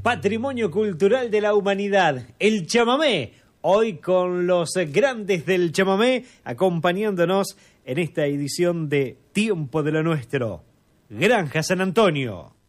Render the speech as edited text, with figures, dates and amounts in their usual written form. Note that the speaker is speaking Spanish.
Patrimonio Cultural de la Humanidad, el chamamé. Hoy con los grandes del chamamé acompañándonos en esta edición de Tiempo de lo Nuestro. Granja San Antonio.